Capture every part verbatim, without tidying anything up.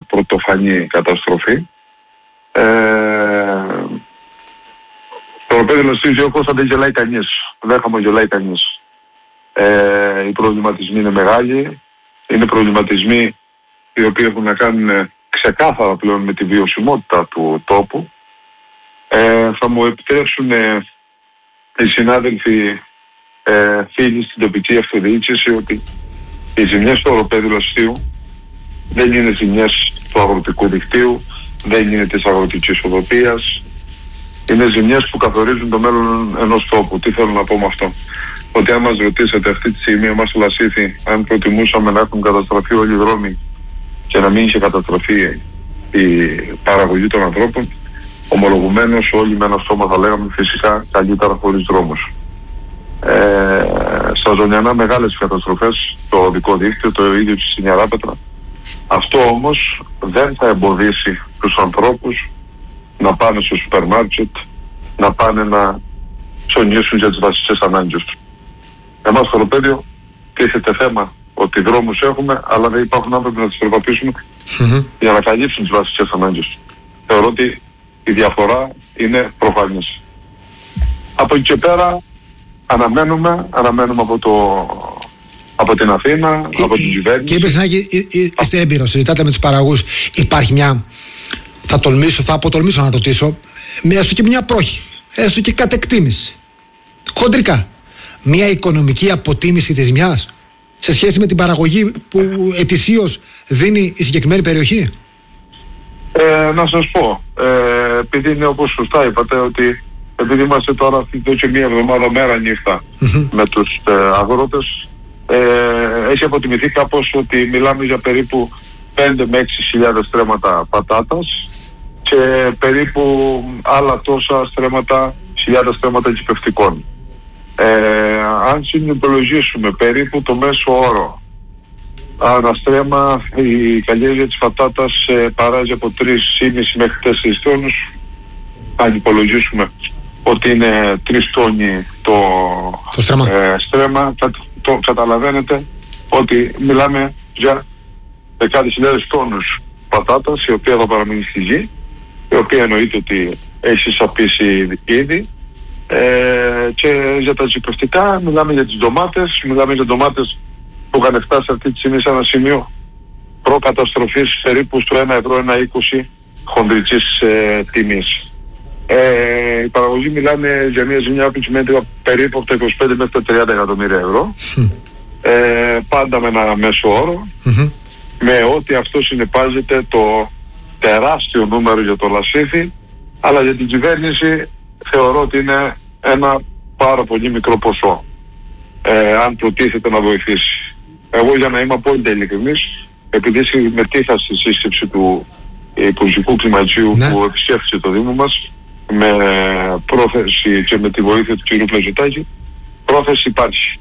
πρωτοφανή καταστροφή. Ε, το οροπέδιο Λασίβιος δεν γελάει κανείς, δεν χαμογελάει κανείς. Ε, οι προβληματισμοί είναι μεγάλοι, είναι προβληματισμοί οι οποίοι έχουν να κάνουν ξεκάθαρα πλέον με τη βιωσιμότητα του τόπου. Ε, θα μου επιτρέψουν ε, οι συνάδελφοι ε, φίλοι στην τοπική αυτοδιοίκηση ότι οι ζημιές του οροπέδιου Λασίου δεν είναι ζημιές του αγροτικού δικτύου, δεν είναι της αγροτικής οδοποιίας, είναι ζημιές που καθορίζουν το μέλλον ενός τόπου. Τι θέλω να πω με αυτό? Ότι αν μας ρωτήσετε αυτή τη στιγμή εμάς στο Λασίθι αν προτιμούσαμε να έχουν καταστραφεί όλοι οι δρόμοι και να μην είχε καταστραφεί η παραγωγή των ανθρώπων, ομολογουμένως όλοι με ένα στόμα θα λέγαμε φυσικά καλύτερα χωρίς δρόμους. Ε, στα ζωνιανά μεγάλες καταστροφές, το οδικό δίκτυο, το ίδιο της Σινιαράπετρα. Αυτό όμως δεν θα εμποδίσει τους ανθρώπους να πάνε στο σούπερ μάρκετ, να πάνε να ψωνίσουν για τις βασικές ανάγκες τους. Εμάς στο οροπέδιο τίθεται θέμα ότι δρόμους έχουμε, αλλά δεν υπάρχουν άνθρωποι να τις περπατήσουμε mm-hmm. για να καλύψουν τις βασικές ανάγκες τους. Θεωρώ ότι η διαφορά είναι προφανής. Από εκεί και πέρα αναμένουμε, αναμένουμε από, το, από την Αθήνα, ε, από την κυβέρνηση. Κύριε Περσινάκη, είστε έμπειρος, συζητάτε με τους παραγωγούς. Υπάρχει μια, θα τολμήσω, θα αποτολμήσω να ρωτήσω, έστω και μια πρόχη, έστω και κατ' εκτίμηση, χοντρικά, μια οικονομική αποτίμηση της ζημιάς σε σχέση με την παραγωγή που ετησίως δίνει η συγκεκριμένη περιοχή? Ε, να σας πω, ε, επειδή είναι όπως σωστά είπατε, ότι επειδή είμαστε τώρα αυτή και μία εβδομάδα μέρα νύχτα mm-hmm. με τους ε, αγρότες, ε, έχει αποτιμηθεί κάπως ότι μιλάμε για περίπου πέντε με έξι χιλιάδες στρέμματα πατάτας και περίπου άλλα τόσα στρέμματα, χιλιάδες στρέμματα κυπευτικών. Ε, αν συνυπολογίσουμε περίπου το μέσο όρο ανά στρέμμα, η καλλιέργεια της πατάτας ε, παράζει από τρεις κόμμα πέντε μέχρι τέσσερις τόνους. Αν υπολογίσουμε ότι είναι τρεις τόνοι το, το στρέμμα, ε, στρέμμα κα, το, καταλαβαίνετε ότι μιλάμε για δεκάδες χιλιάδες τόνους πατάτας, η οποία θα παραμείνει στη γη, η οποία εννοείται ότι έχει σαπίσει ήδη. Ε, και για τα τσιπευτικά μιλάμε για τις ντομάτες, μιλάμε για ντομάτες που είχαν φτάσει αυτή τη στιγμή σε ένα σημείο προκαταστροφής περίπου στο ένα ευρώ, ένα είκοσι χονδρικής ε, τιμής. Ε, οι παραγωγοί μιλάνε για μια ζημιά που σημαίνει περίπου από τα είκοσι πέντε μέχρι τα τριάντα εκατομμύρια ευρώ. Mm. Ε, πάντα με ένα μέσο όρο, mm-hmm. με ό,τι αυτό συνεπάζεται το τεράστιο νούμερο για το Λασίθι, αλλά για την κυβέρνηση θεωρώ ότι είναι ένα πάρα πολύ μικρό ποσό, ε, αν προτίθεται να βοηθήσει. Εγώ, για να είμαι απόλυτα ειλικρινής, επειδή συμμετείχα στη σύσκεψη του Υπουργικού Κλιματικού ναι. που επισκέφθηκε το Δήμο μας, με πρόθεση και με τη βοήθεια του κ. Πλαζωτάκη, πρόθεση υπάρχει.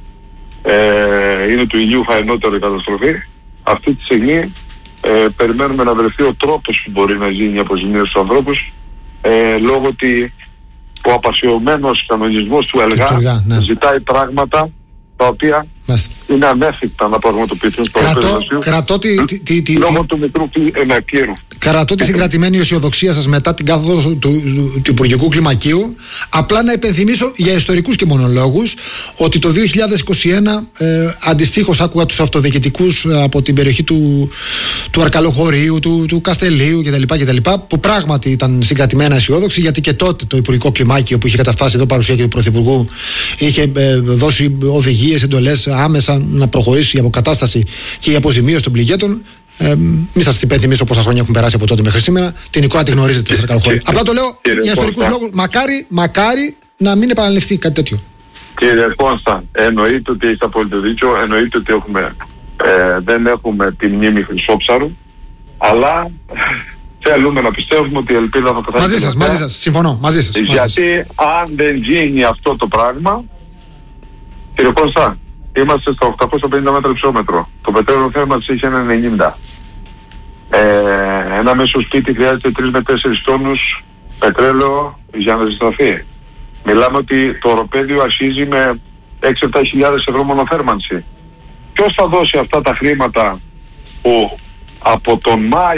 Ε, είναι του ηλίου φαϊνότερη η καταστροφή. Αυτή τη στιγμή ε, περιμένουμε να βρεθεί ο τρόπος που μπορεί να γίνει η αποζημίωση στους ανθρώπους, ε, λόγω ότι ο απασιωμένος κανονισμός του ΕΛΓΑ ναι. ζητάει πράγματα τα οποία Μάλιστα. είναι ανέφικτα να πραγματοποιηθούν στο Ευρωπαϊκό Κρατώ τη, τη, τη, λόγω του μικρού ενακύρου. Κρατώ τη συγκρατημένη αισιοδοξία σας μετά την κάθοδο του, του, του, του Υπουργικού Κλιμακίου. Απλά να υπενθυμίσω για ιστορικούς και μονολόγους ότι το δύο χιλιάδες είκοσι ένα ε, αντιστοίχως άκουγα τους αυτοδιοικητικούς από την περιοχή του, του Αρκαλοχωρίου, του, του Καστελίου κτλ, κτλ. Που πράγματι ήταν συγκρατημένα αισιόδοξοι, γιατί και τότε το Υπουργικό Κλιμάκιο που είχε καταφτάσει εδώ παρουσία και του Πρωθυπουργού είχε ε, δώσει οδηγίες, εντολές άμεσα να προχωρήσει η αποκατάσταση και η αποζημίωση των πληγέντων. Ε, μην σας υπενθυμίσω πόσα χρόνια έχουν περάσει από τότε μέχρι σήμερα. Την εικόνα τη γνωρίζετε στο Αρκαλοχώρι. Απλά το λέω για ιστορικούς λόγους. Μακάρι, μακάρι να μην επαναληφθεί κάτι τέτοιο. Κύριε Κώστα, εννοείται ότι έχετε απόλυτο δίκιο. Εννοείται ότι έχουμε, ε, δεν έχουμε τη μνήμη Χρυσόψαρου, αλλά θέλουμε να πιστεύουμε ότι η ελπίδα θα πεθάνει. Μαζί σας, μαζί σας, συμφωνώ, μαζί σας. Γιατί μαζί σας. αν δεν γίνει αυτό το πράγμα, κύριε Κώστα, είμαστε στα οκτακόσια πενήντα μέτρα υψόμετρο. Το πετρέλαιο θέρμανσης είχε ένα ενενήντα. Ε, ένα μέσο σπίτι χρειάζεται τρεις με τέσσερις τόνους πετρέλαιο για να ζεσταθεί. Μιλάμε ότι το οροπέδιο αρχίζει με έξι με επτά χιλιάδες ευρώ μονοθέρμανση. Ποιος θα δώσει αυτά τα χρήματα που από τον Μάιο